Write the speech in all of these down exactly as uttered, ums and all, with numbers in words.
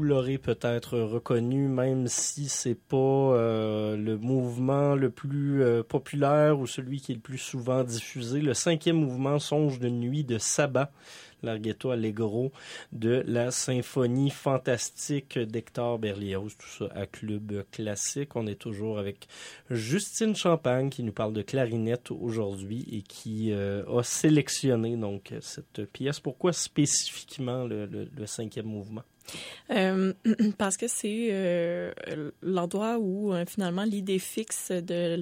l'aurez peut-être reconnu, même si c'est pas euh, le mouvement le plus euh, populaire ou celui qui est le plus souvent diffusé. Le cinquième mouvement, Songe de nuit de Sabat, Larghetto Allegro de la symphonie fantastique d'Hector Berlioz, tout ça à Club Classique. On est toujours avec Justine Champagne qui nous parle de clarinette aujourd'hui et qui euh, a sélectionné donc cette pièce. Pourquoi spécifiquement le, le, le cinquième mouvement? Euh, parce que c'est euh, l'endroit où euh, finalement l'idée fixe de,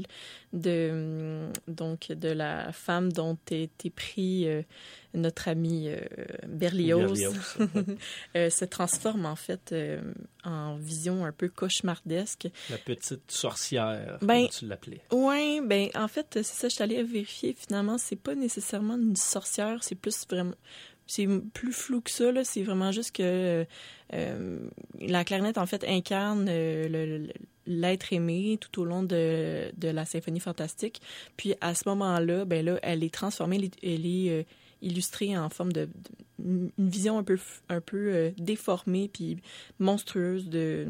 de donc de la femme dont est pris euh, notre ami euh, Berlioz, Berlioz euh, se transforme en fait euh, en vision un peu cauchemardesque. La petite sorcière, ben, comme tu l'appelais. Oui, ben en fait c'est ça, je suis allée vérifier. Finalement, c'est pas nécessairement une sorcière, c'est plus vraiment c'est plus flou que ça, là. C'est vraiment juste que euh, la clarinette, en fait, incarne euh, le, l'être aimé tout au long de, de la symphonie fantastique. Puis, à ce moment-là, ben là, elle est transformée, elle est, elle est euh, illustrée en forme de, de... une vision un peu, un peu euh, déformée puis monstrueuse de,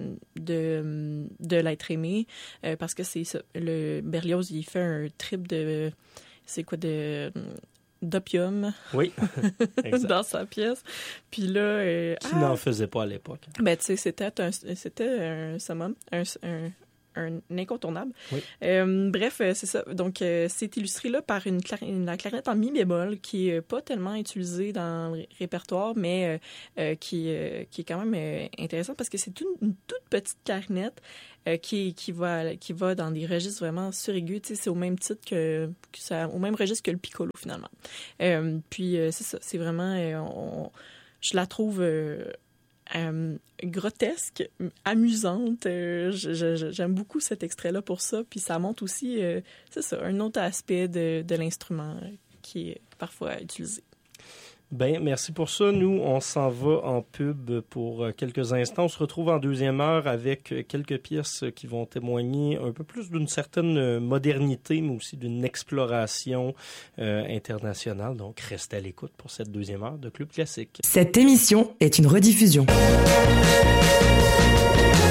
de, de l'être aimé. Euh, parce que c'est ça. Le Berlioz, il fait un trip de... C'est quoi de... d'opium oui, dans sa pièce. Puis là... Euh, Qui ah, n'en faisait pas à l'époque. Ben, tu sais, c'était un, c'était un summum, un, un, un incontournable. Oui. Euh, bref, c'est ça. Donc, euh, c'est illustré là par une, clari- une la clarinette en mi bémol qui est pas tellement utilisée dans le répertoire, mais euh, qui, euh, qui est quand même euh, intéressante parce que c'est une, une toute petite clarinette euh, qui, qui, va, qui va dans des registres vraiment suraigus. Tu sais, c'est au même titre que, que ça, au même registre que le piccolo, finalement. Euh, puis, euh, c'est ça. C'est vraiment... Euh, on, je la trouve... Euh, Euh, grotesque, amusante. Euh, je, je, j'aime beaucoup cet extrait-là pour ça. Puis ça montre aussi, euh, c'est ça, un autre aspect de, de l'instrument euh, qui est parfois utilisé. Bien, merci pour ça. Nous, on s'en va en pub pour quelques instants. On se retrouve en deuxième heure avec quelques pièces qui vont témoigner un peu plus d'une certaine modernité, mais aussi d'une exploration euh, internationale. Donc, restez à l'écoute pour cette deuxième heure de Club Classique. Cette émission est une rediffusion.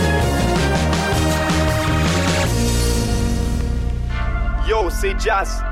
Yo, c'est Jazz.